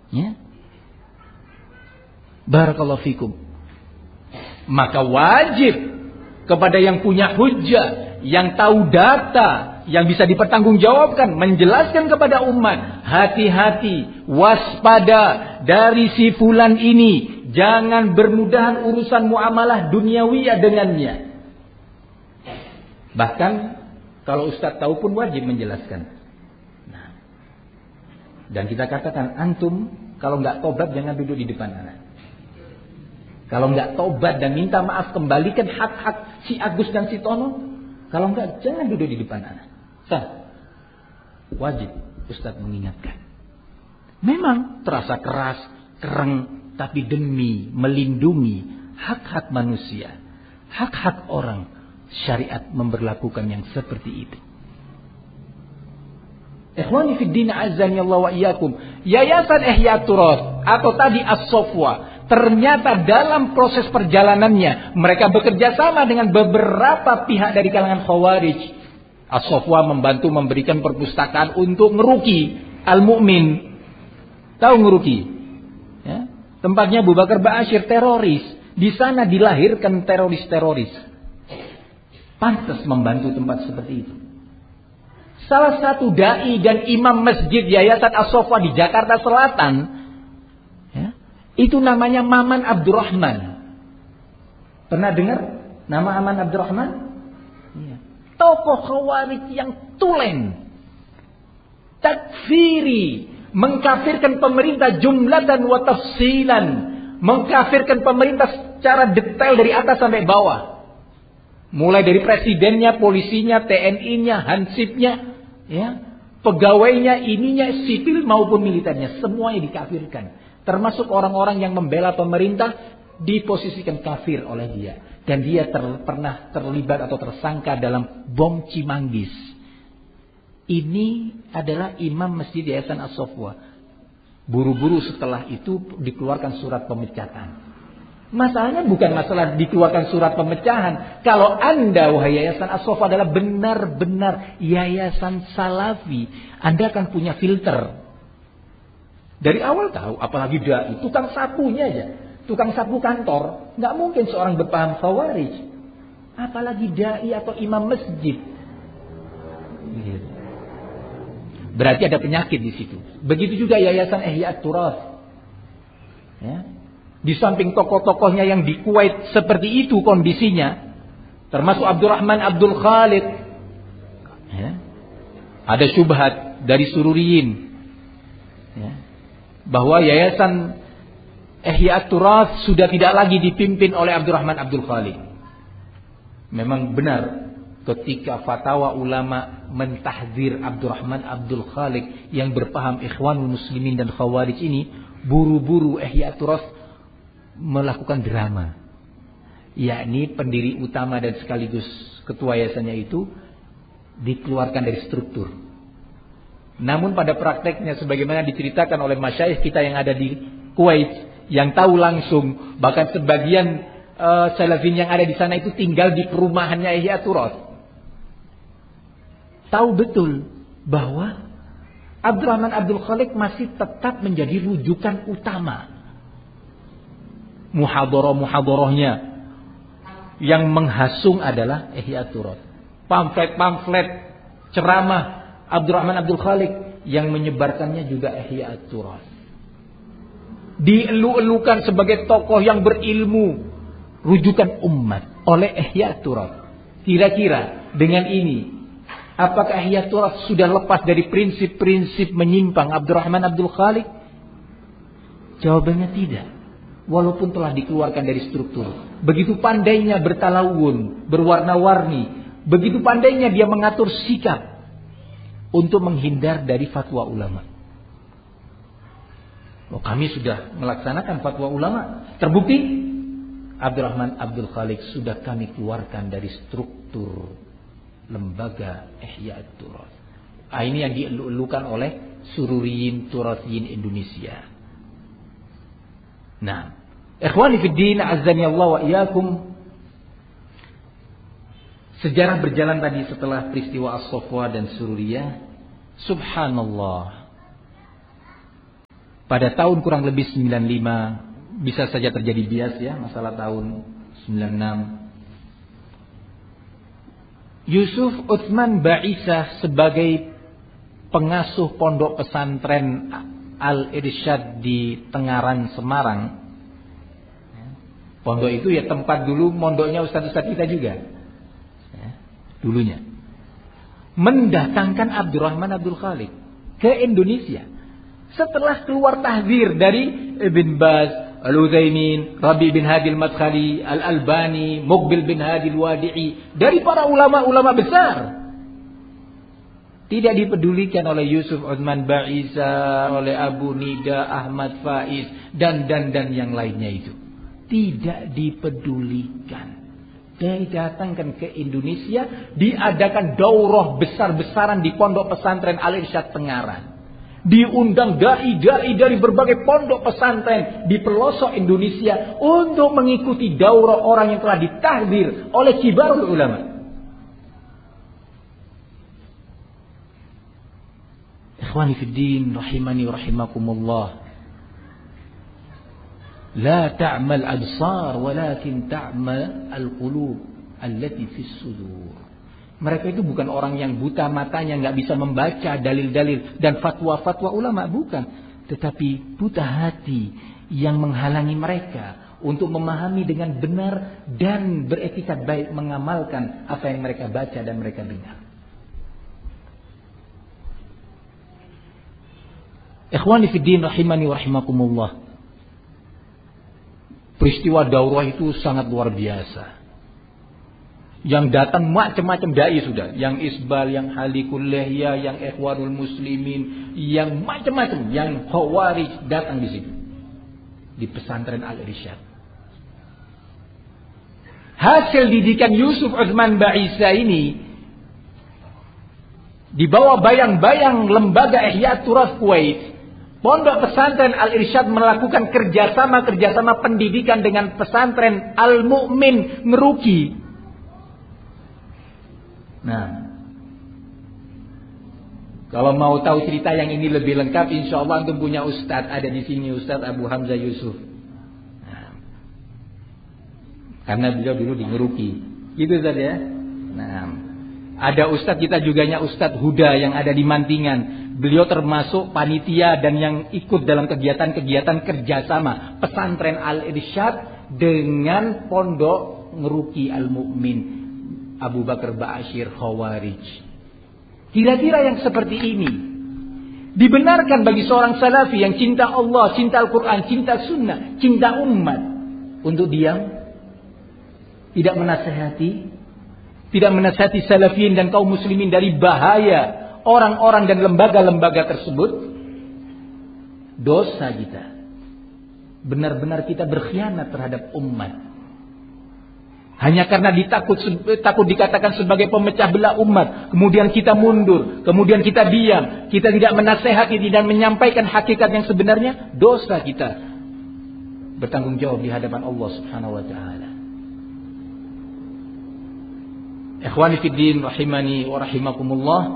Ya. Barakallahu fikum. Maka wajib kepada yang punya hujjah, yang tahu data, yang bisa dipertanggungjawabkan, menjelaskan kepada umat, hati-hati, waspada dari si fulan ini, jangan bermudahan urusan muamalah duniawiyah dengannya. Bahkan kalau ustaz tahu pun wajib menjelaskan. Nah, dan kita katakan, antum kalau nggak tobat jangan duduk di depan anak. Kalau nggak tobat dan minta maaf, kembalikan hak-hak si Agus dan si Tono. Kalau nggak, jangan duduk di depan anak. Wajib ustaz mengingatkan. Memang terasa keras, kereng, tapi demi melindungi hak-hak manusia, hak-hak orang, syariat memberlakukan yang seperti itu. Ikhwani fid din azani Allah wa iyyakum. Yayasan Ihya Turas atau tadi As-Safwa, ternyata dalam proses perjalanannya mereka bekerja sama dengan beberapa pihak dari kalangan Khawarij. As-Safwa membantu memberikan perpustakaan untuk ngeruki Al-Mu'min. Tahu ngeruki? Ya. Tempatnya Abu Bakar Ba'asyir, teroris. Di sana dilahirkan teroris-teroris. Pantas membantu tempat seperti itu. Salah satu dai dan imam masjid Yayasan As-Safwa di Jakarta Selatan, ya, itu namanya Maman Abdurrahman. Pernah dengar nama Maman Abdurrahman? Ya. Tokoh Khawarij yang tulen, takfiri, mengkafirkan pemerintah jumlatan wa tafsilan, mengkafirkan pemerintah secara detail dari atas sampai bawah. Mulai dari presidennya, polisinya, TNI-nya, hansipnya, ya, pegawainya, ininya, sipil maupun militernya, semuanya dikafirkan. Termasuk orang-orang yang membela pemerintah diposisikan kafir oleh dia. Dan dia pernah terlibat atau tersangka dalam bom Cimanggis. Ini adalah imam masjid Yayasan As-Safwa. Buru-buru setelah itu dikeluarkan surat pemecatan. Masalahnya bukan masalah dikeluarkan surat pemecahan. Kalau Anda, wahai Yayasan As-Safwa, adalah benar-benar yayasan salafi, Anda akan punya filter. Dari awal tahu, apalagi dai, tukang sapunya aja, tukang sapu kantor, nggak mungkin seorang berpaham Khawarij. Apalagi dai atau imam masjid. Berarti ada penyakit di situ. Begitu juga Yayasan Ihya Turas. Ya. Di samping tokoh-tokohnya yang di Kuwait seperti itu kondisinya, termasuk Abdurrahman Abdul Khalid, ya, ada syubhat dari Sururiyin, ya, bahwa Yayasan Ihya Turas sudah tidak lagi dipimpin oleh Abdurrahman Abdul Khalid. Memang benar, ketika fatwa ulama mentahdzir Abdurrahman Abdul Khalid yang berpaham Ikhwanul Muslimin dan Khawarij ini, buru-buru Ihya Turas melakukan drama, yakni pendiri utama dan sekaligus ketua yayasannya itu dikeluarkan dari struktur. Namun pada prakteknya, sebagaimana diceritakan oleh masyayikh kita yang ada di Kuwait, yang tahu langsung, bahkan sebagian salafin yang ada di sana itu tinggal di perumahannya Ihya Turas, tahu betul bahwa Abdurrahman Abdul Khalid masih tetap menjadi rujukan utama. Muhadharah-muhadharahnya yang menghasung adalah Ihya Turas. Pamflet-pamflet ceramah Abdurrahman Abdul Khalid yang menyebarkannya juga Ihya Turas. Dielu-elukan sebagai tokoh yang berilmu, rujukan umat oleh Ihya Turas. Kira-kira dengan ini, apakah Ihya Turas sudah lepas dari prinsip-prinsip menyimpang Abdurrahman Abdul Khalid? Jawabannya tidak. Walaupun telah dikeluarkan dari struktur. Begitu pandainya bertalawun, berwarna-warni. Begitu pandainya dia mengatur sikap untuk menghindar dari fatwa ulama. Oh, kami sudah melaksanakan fatwa ulama. Terbukti Abdurrahman Abdul Khalid sudah kami keluarkan dari struktur lembaga Ihya Turas. Ini yang dielu-elukan oleh Sururiyin Turasiyin Indonesia. Nah, ikhwani fid din azani Allah wa iyyakum. Sejarah berjalan tadi setelah peristiwa As-Safwa dan Sururiyah. Subhanallah. pada tahun kurang lebih 95, bisa saja terjadi bias ya, masalah tahun 96. Yusuf Utsman Ba'isah sebagai pengasuh pondok pesantren Al-Irsyad di Tengaran, Semarang. Pondok itu ya tempat dulu mondoknya ustaz-ustaz kita juga. Ya, dulunya. Mendatangkan Abdurrahman Abdul Khaliq ke Indonesia. Setelah keluar tahzir dari Ibn Baz, Al-Utsaimin, Rabi bin Hadi Al-Madkhali, Al-Albani, Muqbil bin Hadi Al-Wadi'i, dari para ulama-ulama besar. Tidak dipedulikan oleh Yusuf Utsman Ba'isah, oleh Abu Nida, Ahmad Faiz, dan yang lainnya itu. Tidak dipedulikan. Didatangkan ke Indonesia, diadakan daurah besar-besaran di pondok pesantren Al-Irsyad Tengaran. Diundang dai-dai dari berbagai pondok pesantren di pelosok Indonesia untuk mengikuti daurah orang yang telah ditahdir oleh kibarul ulama. Ikhwani fid din rahimani wa rahimakumullah. La ta'mal absar walakin ta'mal al-qulub allati fis sudur. Mereka itu bukan orang yang buta matanya, enggak bisa membaca dalil-dalil dan fatwa-fatwa ulama, bukan, tetapi buta hati yang menghalangi mereka untuk memahami dengan benar dan beretikat baik mengamalkan apa yang mereka baca dan mereka dengar. Ikhwani fid din rahimani wa rahimakumullah. Peristiwa daurah itu sangat luar biasa. Yang datang macam-macam dai sudah, yang Isbal, yang Halikul Lihya, yang Ikhwanul Muslimin, yang macam-macam, yang Khawarij datang di situ. Di pesantren Al-Irsyad. Hasil didikan Yusuf Utsman Ba'isah ini di bawah bayang-bayang lembaga Ihya Turas Kuwait, pondok pesantren Al-Irsyad melakukan kerjasama pendidikan dengan pesantren Al-Mu'min Ngeruki. Nah, kalau mau tahu cerita yang ini lebih lengkap, insya Allah antum punya ustadz, ada di sini Ustadz Abu Hamzah Yusuf. Nah, karena beliau dulu di Ngeruki, gitu Ustadz ya. Nah, ada ustadz kita juganya Ustadz Huda yang ada di Mantingan. Beliau termasuk panitia dan yang ikut dalam kegiatan-kegiatan kerjasama pesantren Al-Irsyad dengan pondok Ngeruki Al-Mu'min Abu Bakar Ba'asyir Khawarij. Kira-kira yang seperti ini dibenarkan bagi seorang salafi yang cinta Allah, cinta Al-Quran, cinta sunnah, cinta umat untuk diam, tidak menasihati salafiyin dan kaum muslimin dari bahaya orang-orang dan lembaga-lembaga tersebut. Dosa kita. Benar-benar kita berkhianat terhadap umat. Hanya karena takut dikatakan sebagai pemecah belah umat, kemudian kita mundur, kemudian kita diam, kita tidak menasehati dan menyampaikan hakikat yang sebenarnya, dosa kita bertanggung jawab di hadapan Allah Subhanahu wa taala. Ikhwani fid din rahimani wa rahimakumullah.